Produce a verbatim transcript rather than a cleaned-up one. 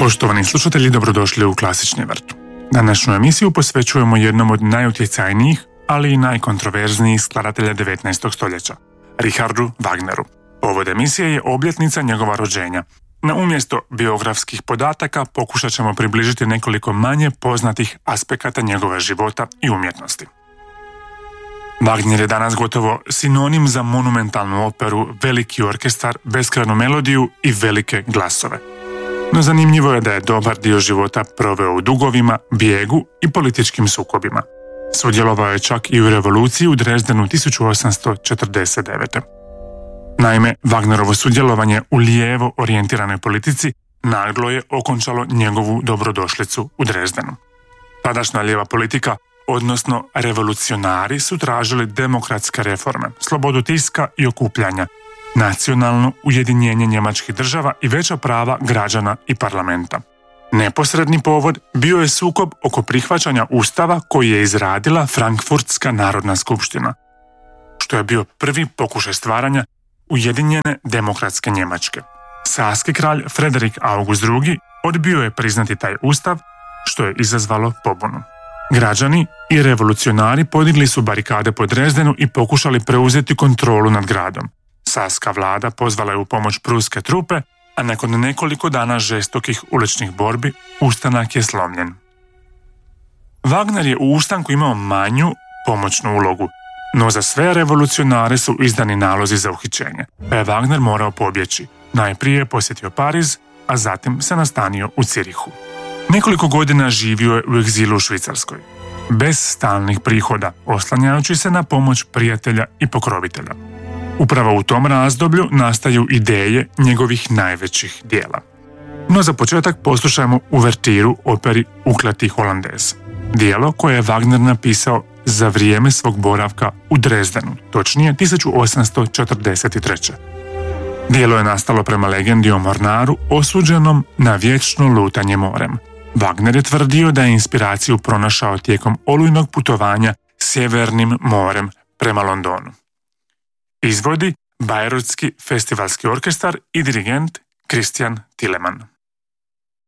Poštovani slušatelji, dobrodošli u Klasični vrt. Današnju emisiju posvećujemo jednom od najutjecajnijih, ali i najkontroverznijih skladatelja devetnaestog stoljeća, Richardu Wagneru. Povod emisije je obljetnica njegova rođenja. Na umjesto biografskih podataka pokušat ćemo približiti nekoliko manje poznatih aspekata njegova života i umjetnosti. Wagner je danas gotovo sinonim za monumentalnu operu, veliki orkestar, beskrajnu melodiju i velike glasove. No zanimljivo je da je dobar dio života proveo u dugovima, bijegu i političkim sukobima. Sudjelovao je čak i u revoluciji u Drezdenu tisuću osamsto četrdeset devete. Naime, Wagnerovo sudjelovanje u lijevo orijentiranoj politici naglo je okončalo njegovu dobrodošlicu u Drezdenu. Tadašnja lijeva politika, odnosno revolucionari, su tražili demokratske reforme, slobodu tiska i okupljanja, nacionalno ujedinjenje njemačkih država i veća prava građana i parlamenta. Neposredni povod bio je sukob oko prihvaćanja ustava koji je izradila Frankfurtska narodna skupština, što je bio prvi pokušaj stvaranja ujedinjene demokratske Njemačke. Saski kralj Frederik August drugi odbio je priznati taj ustav, što je izazvalo pobunu. Građani i revolucionari podigli su barikade po Drezdenu i pokušali preuzeti kontrolu nad gradom. Saska vlada pozvala je u pomoć pruske trupe, a nakon nekoliko dana žestokih uličnih borbi, ustanak je slomljen. Wagner je u ustanku imao manju pomoćnu ulogu, no za sve revolucionare su izdani nalozi za uhićenje, pa je Wagner morao pobjeći. Najprije je posjetio Pariz, a zatim se nastanio u Cirihu. Nekoliko godina živio je u egzilu u Švicarskoj, bez stalnih prihoda, oslanjajući se na pomoć prijatelja i pokrovitelja. Upravo u tom razdoblju nastaju ideje njegovih najvećih dijela. No za početak poslušajmo uvertiru operi Ukleti Holandez, dijelo koje je Wagner napisao za vrijeme svog boravka u Drezdenu, točnije tisuću osamsto četrdeset treće. Dijelo je nastalo prema legendi o mornaru osuđenom na vječno lutanje morem. Wagner je tvrdio da je inspiraciju pronašao tijekom olujnog putovanja Sjevernim morem prema Londonu. Izvodi Bayreuthski festivalski orkestar i dirigent Christian Thielemann.